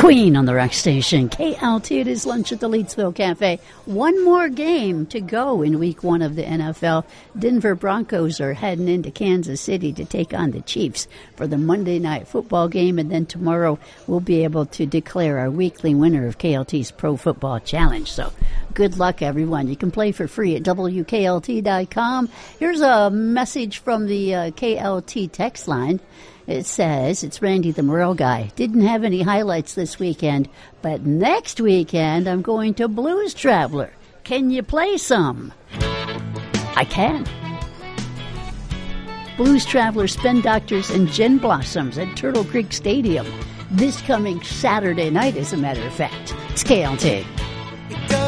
Queen on the Rock Station. KLT, it is lunch at the Leedsville Cafe. One more game to go in week 1 of the NFL. Denver Broncos are heading into Kansas City to take on the Chiefs for the Monday night football game. And then tomorrow we'll be able to declare our weekly winner of KLT's Pro Football Challenge. So good luck, everyone. You can play for free at WKLT.com. Here's a message from the KLT text line. It says, it's Randy the Morel guy. Didn't have any highlights this weekend, but next weekend I'm going to Blues Traveler. Can you play some? I can. Blues Traveler, Spin Doctors, and Gin Blossoms at Turtle Creek Stadium this coming Saturday night, as a matter of fact. It's KLT.